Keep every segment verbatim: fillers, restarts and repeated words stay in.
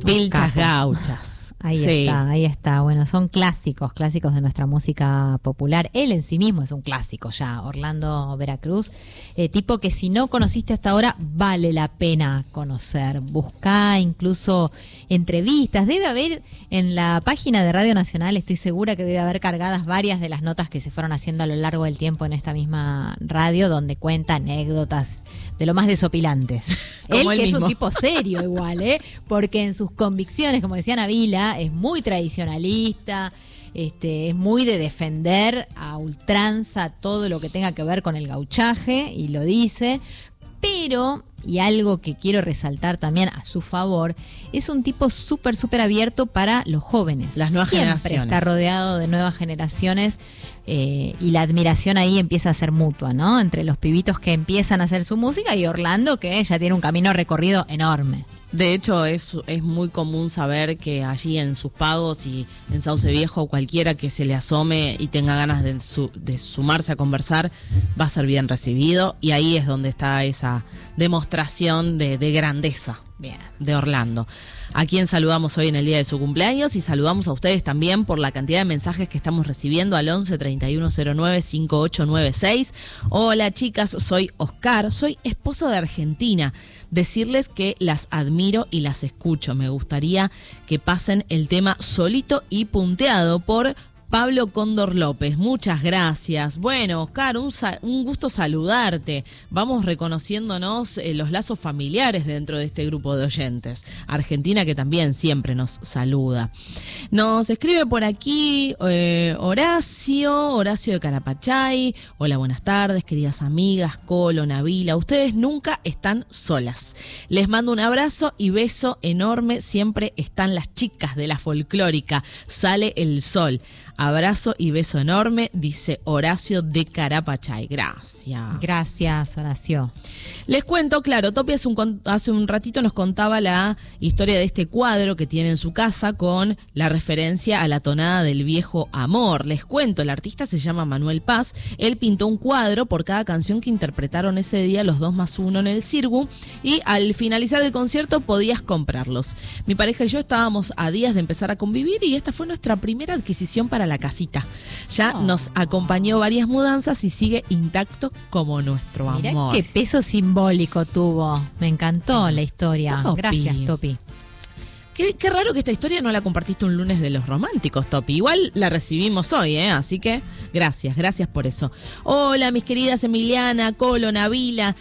Pilchas gauchas. Ahí sí. está, ahí está. Bueno, son clásicos, clásicos de nuestra música popular. Él en sí mismo es un clásico ya, Orlando Veracruz. Eh, tipo que si no conociste hasta ahora, vale la pena conocer. Buscá incluso entrevistas. Debe haber en la página de Radio Nacional, estoy segura que debe haber cargadas varias de las notas que se fueron haciendo a lo largo del tiempo en esta misma radio, donde cuenta anécdotas de lo más desopilantes. Él, él que mismo. Es un tipo serio igual, ¿eh? Porque en sus convicciones, como decía Nabila, es muy tradicionalista, este, es muy de defender a ultranza todo lo que tenga que ver con el gauchaje, y lo dice, pero, y algo que quiero resaltar también a su favor, es un tipo súper, súper abierto para los jóvenes. Las nuevas Siempre generaciones. Está rodeado de nuevas generaciones eh, y la admiración ahí empieza a ser mutua, ¿no? Entre los pibitos que empiezan a hacer su música y Orlando, que ya tiene un camino recorrido enorme. De hecho, es, es muy común saber que allí en sus pagos y en Sauce Viejo, cualquiera que se le asome y tenga ganas de, su, de sumarse a conversar va a ser bien recibido, y ahí es donde está esa demostración de, de grandeza. Bien. De Orlando, a quien saludamos hoy en el día de su cumpleaños, y saludamos a ustedes también por la cantidad de mensajes que estamos recibiendo al once treinta y uno cero nueve cincuenta y ocho noventa y seis. Hola chicas, soy Oscar, soy esposo de Argentina. Decirles que las admiro y las escucho. Me gustaría que pasen el tema Solito y Punteado por Pablo Cóndor López. Muchas gracias. Bueno, Oscar, un, un gusto saludarte. Vamos reconociéndonos eh, los lazos familiares dentro de este grupo de oyentes. Argentina, que también siempre nos saluda. Nos escribe por aquí eh, Horacio, Horacio de Carapachay. Hola, buenas tardes, queridas amigas, Colo, Nabila. Ustedes nunca están solas. Les mando un abrazo y beso enorme. Siempre están las chicas de la folclórica. Sale el sol. Abrazo y beso enorme, dice Horacio de Carapachay. Gracias. Gracias, Horacio. Les cuento, claro, Topi hace un, hace un ratito nos contaba la historia de este cuadro que tiene en su casa con la referencia a la tonada del viejo amor. Les cuento, el artista se llama Manuel Paz. Él pintó un cuadro por cada canción que interpretaron ese día los dos más uno en el Cirgu, y al finalizar el concierto podías comprarlos. Mi pareja y yo estábamos a días de empezar a convivir y esta fue nuestra primera adquisición para la casita. Ya oh. nos acompañó varias mudanzas y sigue intacto como nuestro Mirá amor. Qué peso simbólico tuvo. Me encantó la historia. Topi. Gracias, Topi. Qué, qué raro que esta historia no la compartiste un lunes de los románticos, Topi. Igual la recibimos hoy, ¿eh? Así que gracias, gracias por eso. Hola, mis queridas Emiliana, Colo, Nabila,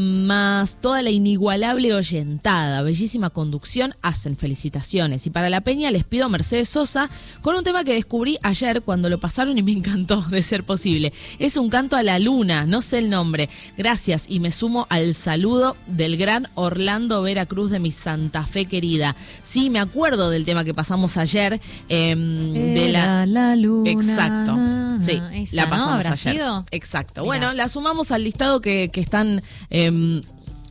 más toda la inigualable oyentada. Bellísima conducción, hacen felicitaciones. Y para la peña les pido a Mercedes Sosa con un tema que descubrí ayer cuando lo pasaron y me encantó, de ser posible. Es un canto a la luna, no sé el nombre. Gracias, y me sumo al saludo del gran Orlando Veracruz de mi Santa Fe querida. Sí, me acuerdo del tema que pasamos ayer. Eh, de la... la luna. Exacto. Sí, esa, la pasamos ¿no? ¿Habrá ayer. sido? Exacto. Mirá. Bueno, la sumamos al listado que, que están... Eh,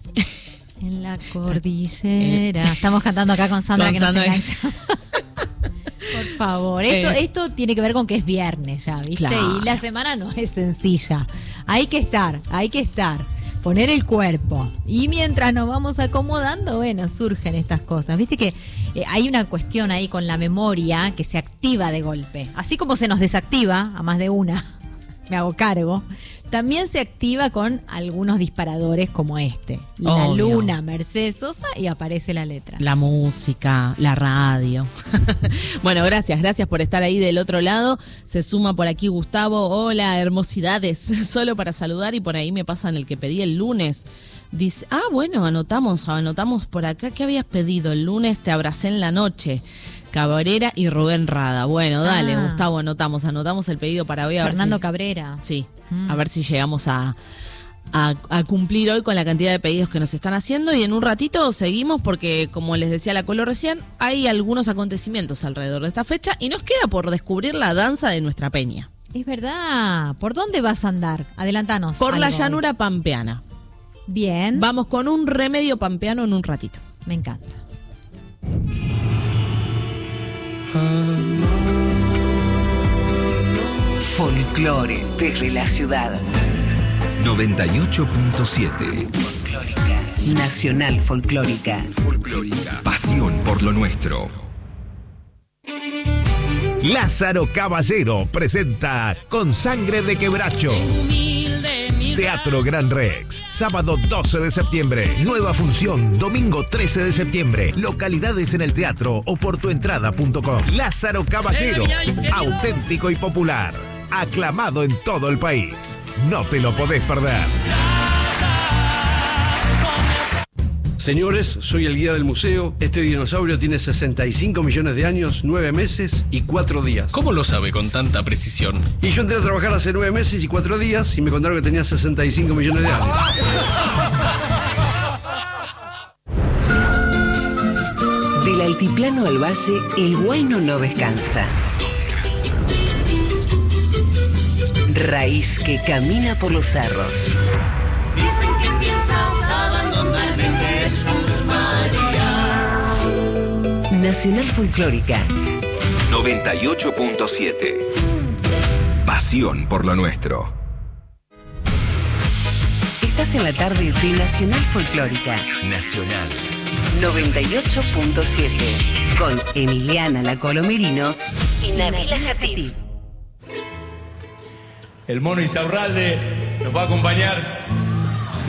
en la cordillera. Eh, Estamos cantando acá con Sandra, con que Sandra. Nos engancha. Por favor, esto, eh, esto tiene que ver con que es viernes ya, ¿viste? Claro. Y la semana no es sencilla. Hay que estar, hay que estar. Poner el cuerpo. Y mientras nos vamos acomodando, bueno, surgen estas cosas. Viste que eh, hay una cuestión ahí con la memoria que se activa de golpe. Así como se nos desactiva, a más de una, me hago cargo, también se activa con algunos disparadores como este. La Obvio. Luna, Mercedes Sosa, y aparece la letra. La música, la radio. Bueno, gracias, gracias por estar ahí del otro lado. Se suma por aquí Gustavo. Hola, hermosidades. Solo para saludar, y por ahí me pasan el que pedí el lunes. Dice, ah, bueno, anotamos, anotamos por acá. ¿Qué habías pedido el lunes? Te abracé en la noche. Cabrera y Rubén Rada. Bueno, dale, ah. Gustavo, anotamos, anotamos el pedido para hoy. A Fernando ver si, Cabrera. Sí, mm. a ver si llegamos a, a, a cumplir hoy con la cantidad de pedidos que nos están haciendo, y en un ratito seguimos porque, como les decía la Colo recién, hay algunos acontecimientos alrededor de esta fecha y nos queda por descubrir la danza de nuestra peña. Es verdad. ¿Por dónde vas a andar? Adelantanos. Por algo. La llanura pampeana. Bien. Vamos con un remedio pampeano en un ratito. Me encanta. Folclore desde la ciudad. noventa y ocho punto siete. Folclórica. Nacional Folclórica. Folclórica. Pasión por por lo nuestro. Lázaro Caballero presenta Con Sangre de Quebracho. Teatro Gran Rex, sábado doce de septiembre. Nueva función, domingo trece de septiembre. Localidades en el teatro o por tuentrada punto com. Lázaro Caballero, auténtico y popular. Aclamado en todo el país. No te lo podés perder. Señores, soy el guía del museo. Este dinosaurio tiene sesenta y cinco millones de años, nueve meses y cuatro días. ¿Cómo lo sabe con tanta precisión? Y yo entré a trabajar hace nueve meses y cuatro días y me contaron que tenía sesenta y cinco millones de años. Del altiplano al valle, el Huayno no descansa. Raíz que camina por los cerros. Dicen que piensas abandonarme, Jesús María. Nacional Folclórica noventa y ocho punto siete. Pasión por lo nuestro. Estás en la tarde de Nacional Folclórica Nacional noventa y ocho punto siete con Emiliana La Colomerino y Nabila Hatib. El Mono Insaurralde nos va a acompañar